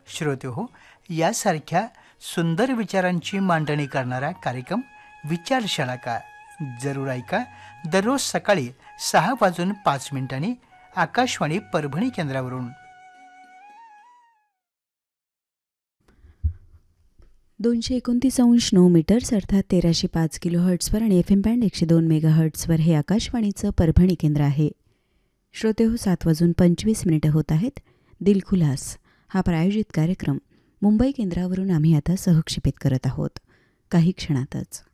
श्रोते हो, यासारख्या सुंदर विचारांची मांडणी करणारा कार्यक्रम विचारशाळा का जरूर ऐका. दररोज सकाळी 6:05 आकाशवाणी परभणी केंद्रावरून. 229.9 मीटर्स अर्थात 1305 किलोहर्ट्झवर आणि FM बँड 102 मेगाहर्ट्झवर हे आकाशवाणीचं परभणी केंद्र आहे. श्रोते हो, 7:25 होत आहेत. दिलखुलास हा प्रायोजित कार्यक्रम मुंबई केंद्रावरून आम्ही आता सहक्षेपित करत आहोत काही क्षणातच.